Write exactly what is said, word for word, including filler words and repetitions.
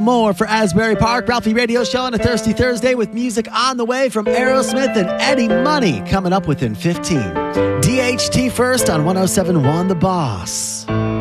more for Asbury Park. Ralphie Radio Show on a Thirsty Thursday with music on the way from Aerosmith and Eddie Money coming up within fifteen. D H T first on one oh seven point one The Boss.